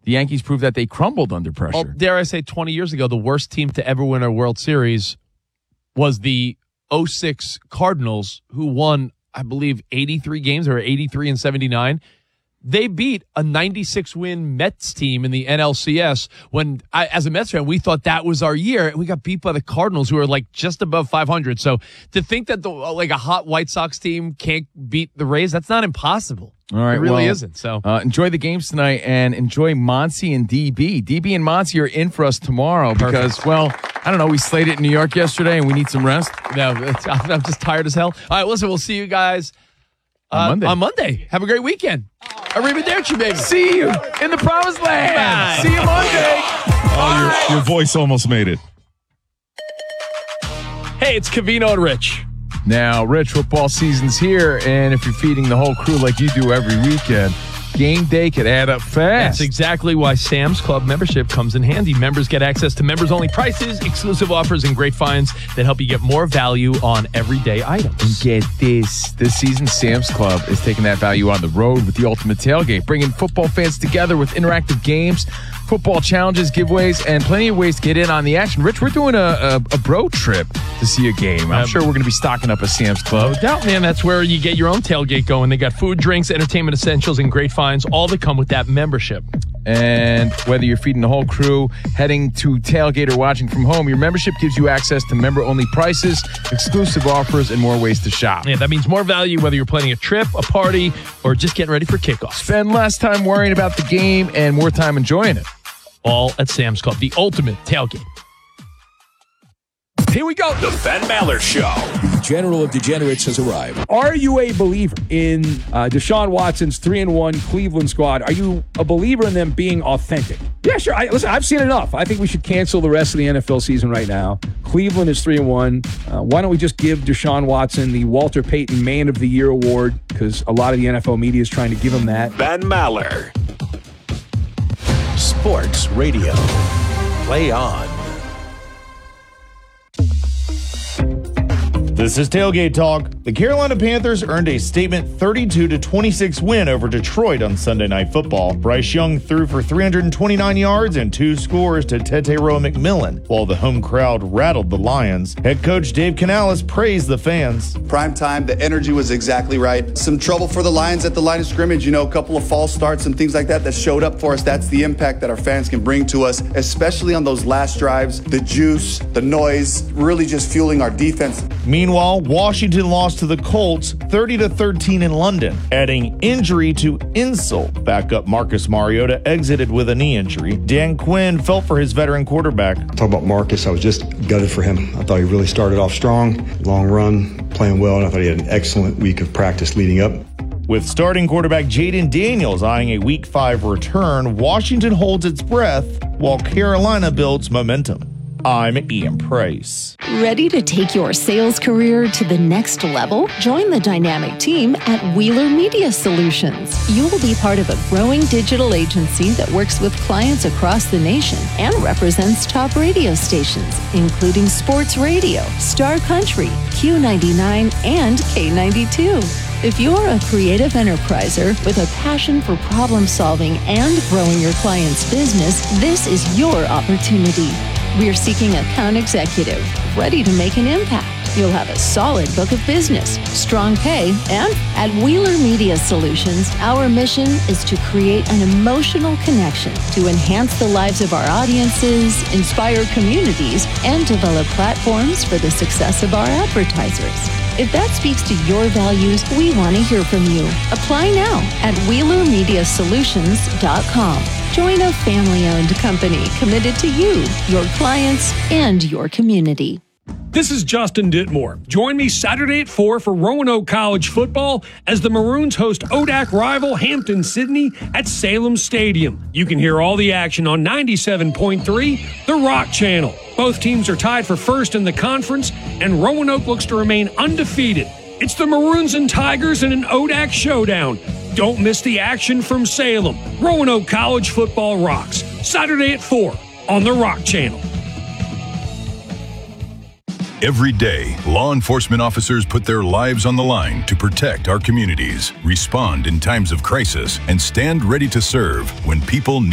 the Yankees proved that they crumbled under pressure. Well, dare I say 20 years ago, the worst team to ever win a World Series was the 06 Cardinals, who won, I believe, 83 games, or 83 and 79. They beat a 96-win Mets team in the NLCS when, as a Mets fan, we thought that was our year. And we got beat by the Cardinals, who are like just above 500. So to think that a hot White Sox team can't beat the Rays, that's not impossible. All right, it really isn't. So enjoy the games tonight and enjoy Monty and DB. DB and Monty are in for us tomorrow because, well, I don't know, we slayed it in New York yesterday and we need some rest. No, I'm just tired as hell. All right, listen, we'll see you guys on Monday. Have a great weekend. Arrivederci, baby. See you in the promised land. Bye. See you Monday. Oh, your voice almost made it. Hey, it's Covino and Rich. Now, Rich, football season's here, and if you're feeding the whole crew like you do every weekend, game day could add up fast. That's exactly why Sam's Club membership comes in handy. Members get access to members-only prices, exclusive offers, and great finds that help you get more value on everyday items. And get this. This season, Sam's Club is taking that value on the road with the Ultimate Tailgate, bringing football fans together with interactive games, football challenges, giveaways, and plenty of ways to get in on the action. Rich, we're doing a bro trip to see a game. I'm sure we're going to be stocking up at Sam's Club. No doubt, man. That's where you get your own tailgate going. They got food, drinks, entertainment essentials, and great finds, all that come with that membership. And whether you're feeding the whole crew, heading to tailgate, or watching from home, your membership gives you access to member-only prices, exclusive offers, and more ways to shop. Yeah, that means more value whether you're planning a trip, a party, or just getting ready for kickoff. Spend less time worrying about the game and more time enjoying it. All at Sam's Club, the ultimate tailgate. Here we go. The Ben Maller Show. The General of Degenerates has arrived. Are you a believer in Deshaun Watson's 3-1 Cleveland squad? Are you a believer in them being authentic? Yeah, sure. Listen, I've seen enough. I think we should cancel the rest of the NFL season right now. Cleveland is 3-1. Why don't we just give Deshaun Watson the Walter Payton Man of the Year award? Because a lot of the NFL media is trying to give him that. Ben Maller. Sports Radio. Play on. This is Tailgate Talk. The Carolina Panthers earned a statement 32-26 win over Detroit on Sunday Night Football. Bryce Young threw for 329 yards and 2 scores to Tetairoa McMillan, while the home crowd rattled the Lions. Head coach Dave Canales praised the fans. Prime time, the energy was exactly right. Some trouble for the Lions at the line of scrimmage, a couple of false starts and things like that showed up for us. That's the impact that our fans can bring to us, especially on those last drives. The juice, the noise, really just fueling our defense. Meanwhile, Washington lost to the Colts 30-13 in London, adding injury to insult. Backup Marcus Mariota exited with a knee injury. Dan Quinn felt for his veteran quarterback. Talk about Marcus, I was just gutted for him. I thought he really started off strong, long run, playing well, and I thought he had an excellent week of practice leading up. With starting quarterback Jaden Daniels eyeing a Week 5 return, Washington holds its breath while Carolina builds momentum. I'm Ian Price. Ready to take your sales career to the next level? Join the dynamic team at Wheeler Media Solutions. You will be part of a growing digital agency that works with clients across the nation and represents top radio stations, including Sports Radio, Star Country, Q99, and K92. If you're a creative enterpriser with a passion for problem solving and growing your client's business, this is your opportunity. We're seeking account executive ready to make an impact. You'll have a solid book of business, strong pay, and at Wheeler Media Solutions, our mission is to create an emotional connection to enhance the lives of our audiences, inspire communities, and develop platforms for the success of our advertisers. If that speaks to your values, we want to hear from you. Apply now at WheelerMediaSolutions.com. Join a family-owned company committed to you, your clients, and your community. This is Justin Ditmore. Join me Saturday at 4 for Roanoke College football as the Maroons host ODAC rival Hampton-Sydney at Salem Stadium. You can hear all the action on 97.3, The Rock Channel. Both teams are tied for first in the conference, and Roanoke looks to remain undefeated. It's the Maroons and Tigers in an ODAC showdown. Don't miss the action from Salem. Roanoke College football rocks. Saturday at 4 on The Rock Channel. Every day, law enforcement officers put their lives on the line to protect our communities, respond in times of crisis, and stand ready to serve when people need